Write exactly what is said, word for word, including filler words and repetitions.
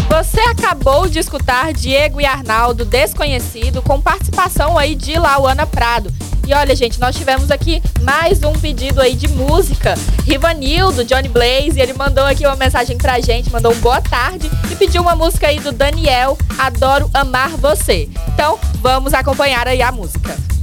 Você acabou de escutar Diego e Arnaldo, Desconhecido, com participação aí de Lauana Prado. E olha, gente, nós tivemos aqui mais um pedido aí de música. Rivanildo, Johnny Blaze, ele mandou aqui uma mensagem pra gente, mandou um boa tarde e pediu uma música aí do Daniel, Adoro Amar Você. Então, vamos acompanhar aí a música.